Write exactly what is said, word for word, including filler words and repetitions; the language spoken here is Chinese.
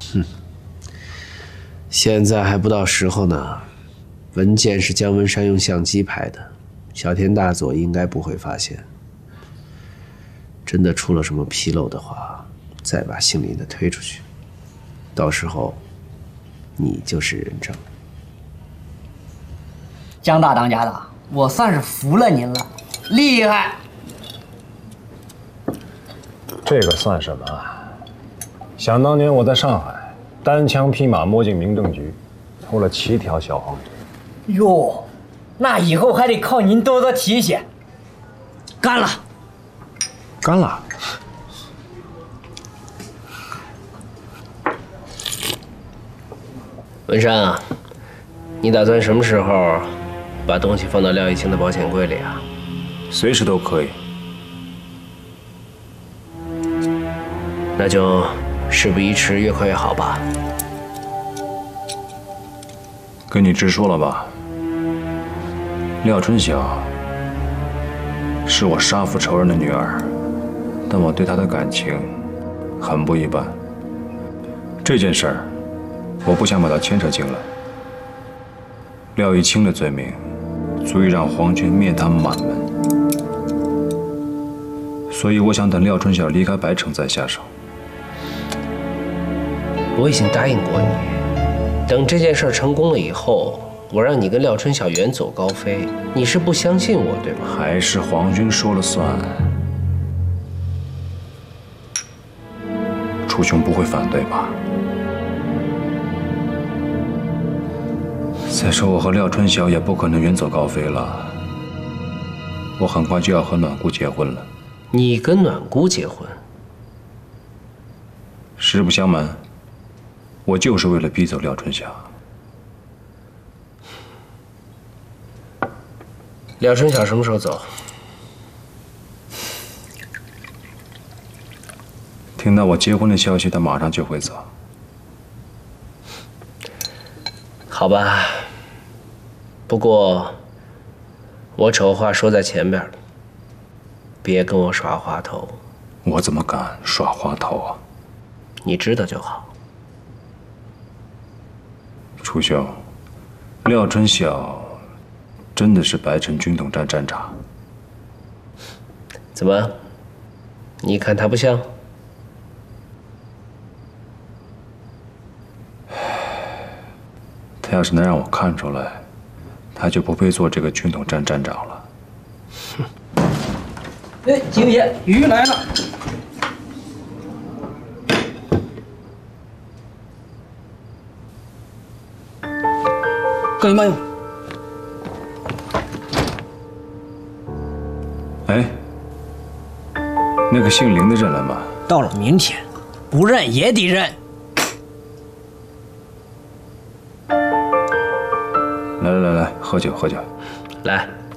哼，现在还不到时候呢。文件是姜文山用相机拍的，小田大佐应该不会发现。真的出了什么纰漏的话，再把姓林的推出去，到时候你就是人证。 姜大当家的，我算是服了您了，厉害！ 这个算什么？想当年我在上海，单枪匹马摸进民政局，偷了七条小黄针。 哟，那以后还得靠您多多提携。干了！ 干了！ 文山啊，你打算什么时候把东西放到廖一清的保险柜里啊？ 随时都可以。 那就事不宜迟，越快越好吧。 跟你直说了吧，廖春晓是我杀父仇人的女儿，但我对她的感情很不一般。这件事儿，我不想把她牵扯进来。廖一清的罪名，足以让皇军灭他满门，所以我想等廖春晓离开白城再下手。 我已经答应过你，等这件事成功了以后，我让你跟廖春晓远走高飞。你是不相信我，对吗？ 还是皇军说了算。楚雄不会反对吧？再说，我和廖春晓也不可能远走高飞了。我很快就要和暖姑结婚了。 你跟暖姑结婚？ 实不相瞒，我就是为了逼走廖春晓。 廖春晓什么时候走？ 听到我结婚的消息，他马上就会走。 好吧，不过我丑话说在前边了，别跟我耍滑头。 我怎么敢耍滑头啊？ 你知道就好。 楚兄，廖春晓真的是白城军统站站长？ 怎么？你看他不像？ 他要是能让我看出来，他就不配做这个军统站站长了。 哼！哎，景爷，鱼来了。干嘛用？ 哎，那个姓林的认了吗？ 到了明天，不认也得认。 来来来来，喝酒喝酒。 来。